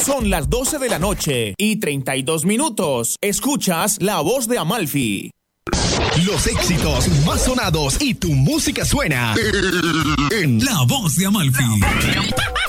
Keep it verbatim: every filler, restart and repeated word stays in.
Son las doce de la noche y treinta y dos minutos. Escuchas La Voz de Amalfi. Los éxitos más sonados y tu música suena en La Voz de Amalfi.